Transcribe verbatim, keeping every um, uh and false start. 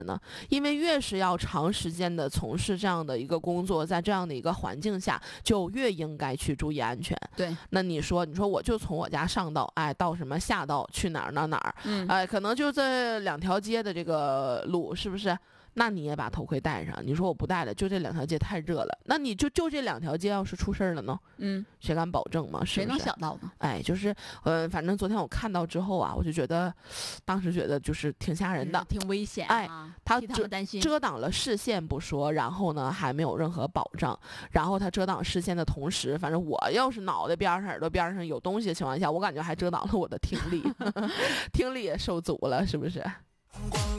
呢？因为越是要长时间的从事这样的一个工作，在这样的一个环境下，就越应该去注意安全。 对， 那你说，你说我就从我家上道，哎，到什么下道去哪儿哪儿哪儿， 嗯， 哎，可能就这两条街的这个路，是不是？那你也把头盔戴上。你说我不戴了，就这两条街太热了。那你就就这两条街要是出事儿了呢？ 嗯， 谁敢保证吗？是谁不是？ 能想到呢？ 哎，就是呃，反正昨天我看到之后啊，我就觉得，当时觉得就是挺吓人的， 嗯、挺危险、啊。 哎，他替他们担心， 遮挡了视线不说，然后呢还没有任何保障。然后他遮挡视线的同时，反正我要是脑袋边上、耳朵边上有东西的情况下，我感觉还遮挡了我的听力，听力也受阻了，是不是？